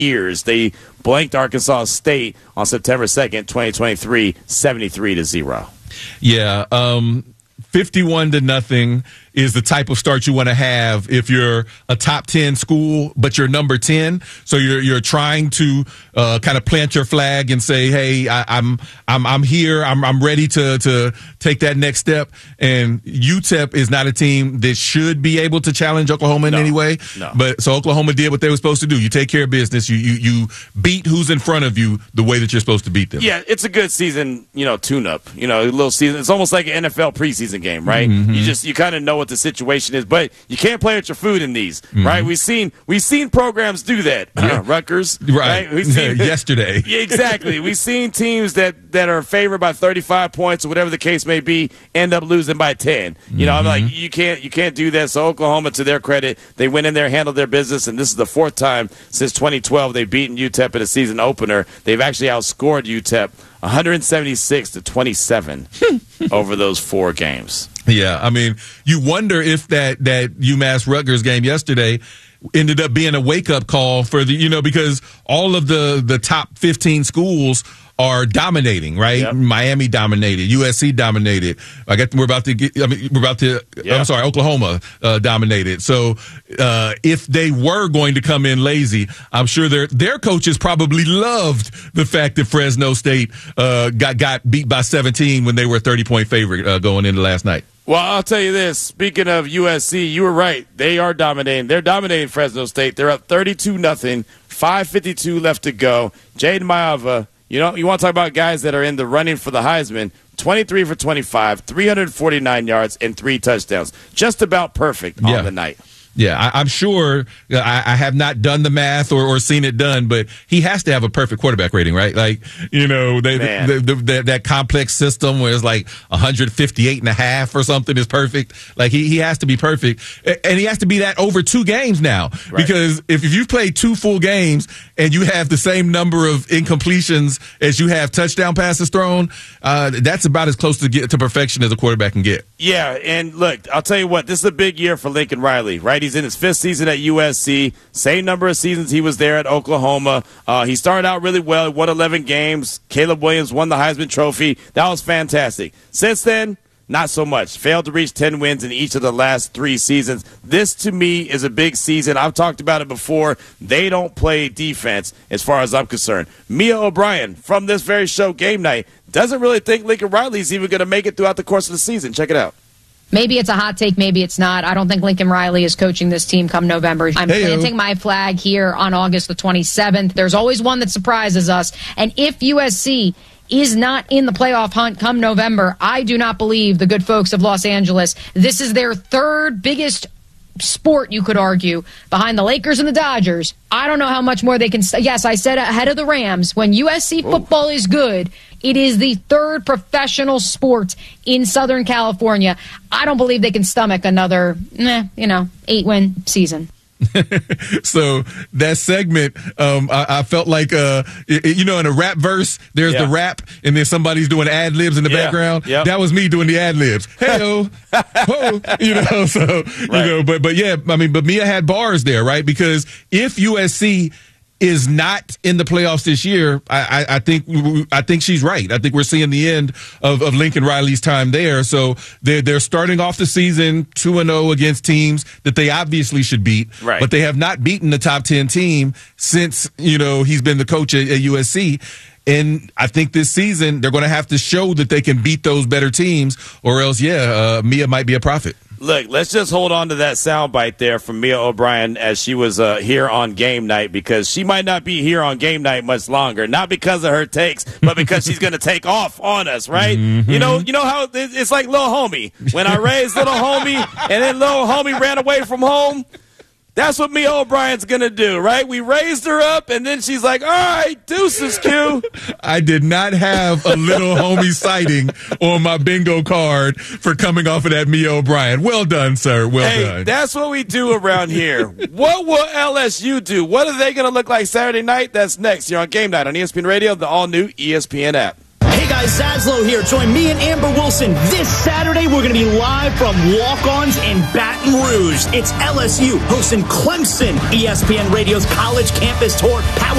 ears. They blanked Arkansas State on September 2nd, 2023, 73-0. Yeah, 51-0 is the type of start you want to have if you're a top 10 school, but you're number 10. So you're trying to kind of plant your flag and say, hey, I'm here. I'm ready to take that next step. And UTEP is not a team that should be able to challenge Oklahoma in any way. No. But so Oklahoma did what they were supposed to do. You take care of business. You beat who's in front of you the way that you're supposed to beat them. Yeah, it's a good season, tune-up. A little season. It's almost like an NFL preseason game, right? Mm-hmm. You kind of know what the situation is, but you can't play with your food in these, right? We've seen programs do that. Rutgers, right? We've seen yesterday. Yeah, exactly. We've seen teams that are favored by 35 points or whatever the case may be end up losing by 10. I'm like, you can't do that. So Oklahoma, to their credit, they went in there, handled their business, and this is the fourth time since 2012 they've beaten UTEP in a season opener. They've actually outscored UTEP 176-27 over those 4 games. Yeah, I mean, you wonder if that UMass Rutgers game yesterday ended up being a wake-up call for because all of the top 15 schools are dominating, right? Yep. Miami dominated, USC dominated. Oklahoma dominated. So if they were going to come in lazy, I'm sure their coaches probably loved the fact that Fresno State got beat by 17 when they were a 30-point favorite going into last night. Well, I'll tell you this. Speaking of USC, you were right. They are dominating. They're dominating Fresno State. They're up 32-0, 5:52 left to go. Jaden Maiava, you want to talk about guys that are in the running for the Heisman, 23 for 25, 349 yards, and 3 touchdowns. Just about perfect on the night. Yeah, I'm sure I have not done the math or seen it done, but he has to have a perfect quarterback rating, right? Like, that complex system where it's like 158.5 or something is perfect. Like he has to be perfect, and he has to be that over 2 games now, right? Because if you play 2 full games and you have the same number of incompletions as you have touchdown passes thrown, that's about as close to perfection as a quarterback can get. Yeah, and look, I'll tell you what, this is a big year for Lincoln Riley, right? He's in his 5th season at USC, same number of seasons he was there at Oklahoma. He started out really well, won 11 games. Caleb Williams won the Heisman Trophy. That was fantastic. Since then, not so much. Failed to reach 10 wins in each of the last 3 seasons. This, to me, is a big season. I've talked about it before. They don't play defense as far as I'm concerned. Mia O'Brien, from this very show, Game Night, doesn't really think Lincoln Riley's even going to make it throughout the course of the season. Check it out. Maybe it's a hot take, maybe it's not. I don't think Lincoln Riley is coaching this team come November. I'm planting my flag here on August the 27th. There's always one that surprises us. And if USC is not in the playoff hunt come November, I do not believe the good folks of Los Angeles. This is their 3rd biggest sport, you could argue, behind the Lakers and the Dodgers. I don't know how much more they can. Yes, I said ahead of the Rams. When USC football is good, it is the 3rd professional sport in Southern California. I don't believe they can stomach another, 8-win season. So that segment, I felt like, in a rap verse, there's the rap, and then somebody's doing ad libs in the background. Yep. That was me doing the ad libs. Hey-o, but Mia had bars there, right? Because if USC is not in the playoffs this year, I think she's right. I think we're seeing the end of Lincoln Riley's time there. So they're starting off the season 2-0 against teams that they obviously should beat, right? But they have not beaten the top 10 team since he's been the coach at USC. And I think this season they're going to have to show that they can beat those better teams, or else, Mia might be a prophet. Look, let's just hold on to that soundbite there from Mia O'Brien as she was here on Game Night, because she might not be here on Game Night much longer. Not because of her takes, but because she's going to take off on us, right? Mm-hmm. You know how it's like Lil Homie. When I raised Little Homie and then Lil Homie ran away from home, that's what Mia O'Brien's going to do, right? We raised her up, and then she's like, all right, deuces, Q. I did not have a Little Homie sighting on my bingo card for coming off of that Mia O'Brien. Well done, sir. Well done. That's what we do around here. What will LSU do? What are they going to look like Saturday night? That's next here on Game Night on ESPN Radio, the all-new ESPN app. Hey, guys. guys, Zaslow here. Join me and Amber Wilson this Saturday. We're going to be live from Walk-Ons in Baton Rouge. It's LSU hosting Clemson. ESPN Radio's College Campus Tour, powered